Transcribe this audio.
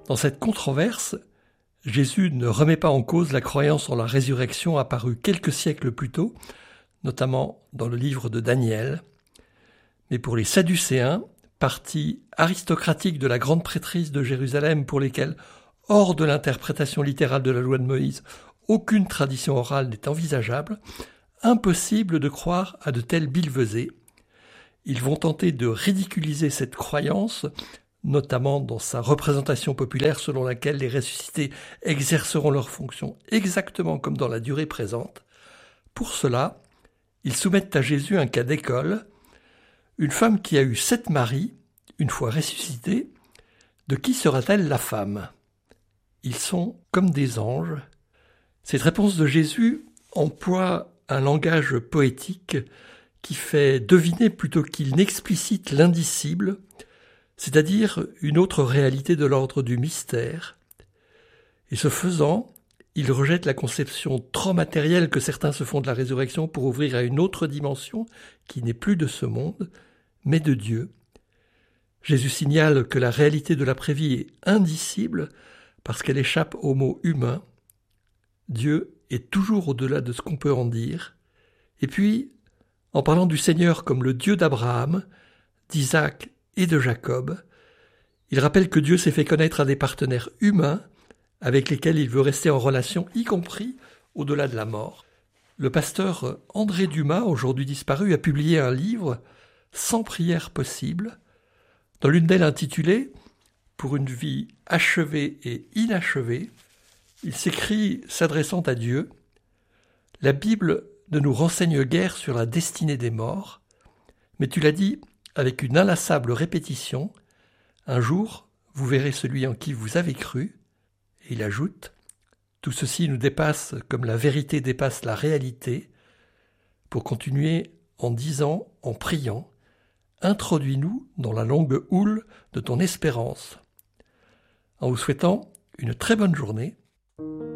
Dans cette controverse, Jésus ne remet pas en cause la croyance en la résurrection apparue quelques siècles plus tôt, notamment dans le livre de Daniel. Mais pour les Sadducéens, parti aristocratique de la grande prêtrise de Jérusalem pour lesquels, hors de l'interprétation littérale de la loi de Moïse, aucune tradition orale n'est envisageable, impossible de croire à de telles billevesées. Ils vont tenter de ridiculiser cette croyance, notamment dans sa représentation populaire selon laquelle les ressuscités exerceront leurs fonctions exactement comme dans la durée présente. Pour cela, ils soumettent à Jésus un cas d'école. Une femme qui a eu 7 maris, une fois ressuscitée, de qui sera-t-elle la femme ? Ils sont comme des anges. Cette réponse de Jésus emploie un langage poétique qui fait deviner plutôt qu'il n'explicite l'indicible, c'est-à-dire une autre réalité de l'ordre du mystère. Et ce faisant, il rejette la conception trop matérielle que certains se font de la résurrection pour ouvrir à une autre dimension qui n'est plus de ce monde, mais de Dieu. Jésus signale que la réalité de l'après-vie est indicible parce qu'elle échappe au mot humain. Dieu est toujours au-delà de ce qu'on peut en dire. Et puis, en parlant du Seigneur comme le Dieu d'Abraham, d'Isaac et de Jacob, il rappelle que Dieu s'est fait connaître à des partenaires humains avec lesquels il veut rester en relation, y compris au-delà de la mort. Le pasteur André Dumas, aujourd'hui disparu, a publié un livre « 100 prières possibles », dans l'une d'elles intitulée « Pour une vie achevée et inachevée », il s'écrit, s'adressant à Dieu, « La Bible ne nous renseigne guère sur la destinée des morts, mais tu l'as dit avec une inlassable répétition, un jour vous verrez celui en qui vous avez cru. » Et il ajoute, « Tout ceci nous dépasse comme la vérité dépasse la réalité, pour continuer en disant, en priant, introduis-nous dans la longue houle de ton espérance. » En vous souhaitant une très bonne journée.